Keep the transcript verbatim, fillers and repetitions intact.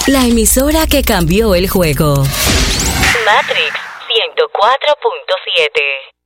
La emisora que cambió el juego. Matrix ciento cuatro punto siete.